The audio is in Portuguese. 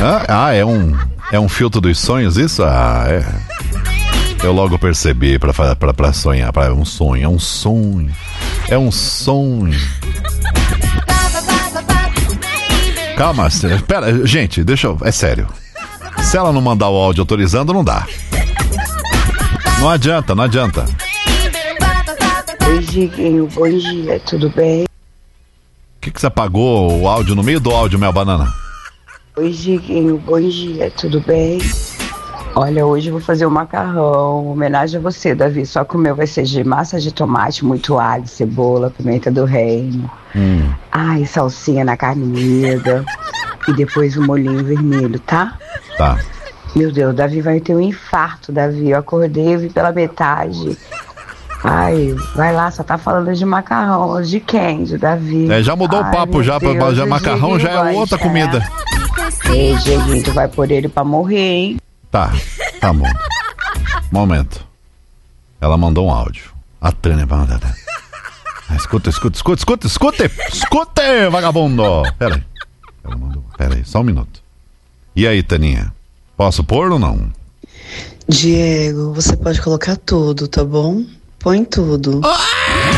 É um filtro dos sonhos, isso? É. Eu logo percebi pra sonhar. É um sonho. É um sonho. Calma, pera, gente, é sério. Se ela não mandar o áudio autorizando, não dá. Não adianta. Oi, Diguinho, bom dia, tudo bem? O que você apagou o áudio no meio do áudio, Mel Banana? Oi, Diguinho, bom dia, tudo bem? Olha, hoje eu vou fazer um macarrão, homenagem a você, Davi, só que o meu vai ser de massa de tomate, muito alho, cebola, pimenta do reino. Ai, salsinha na carne moída. E depois o molhinho vermelho, tá? Tá. Meu Deus, Davi vai ter um infarto, Davi. Eu acordei, vi pela metade. Ai, vai lá, só tá falando de macarrão. De quem? De Davi. Já mudou o papo, já macarrão já é outra comida. Ei, Dieguinho, tu vai pôr ele pra morrer, hein? Tá bom. Momento. Ela mandou um áudio. A Tânia vai mandar. Escuta, vagabundo. Pera aí, só um minuto. E aí, Taninha? Posso pôr ou não? Diego, você pode colocar tudo, tá bom? Põe tudo.